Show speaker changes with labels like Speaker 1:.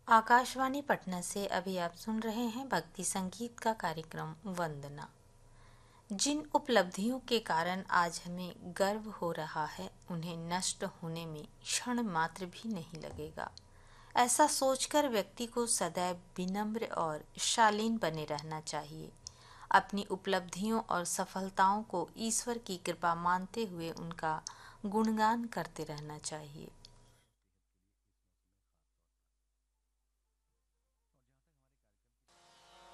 Speaker 1: आकाशवाणी पटना से अभी आप सुन रहे हैं भक्ति संगीत का कार्यक्रम वंदना। जिन उपलब्धियों के कारण आज हमें गर्व हो रहा है, उन्हें नष्ट होने में क्षण मात्र भी नहीं लगेगा। ऐसा सोचकर व्यक्ति को सदैव विनम्र और शालीन बने रहना चाहिए। अपनी उपलब्धियों और सफलताओं को ईश्वर की कृपा मानते हुए उनका गुणगान करते रहना चाहिए।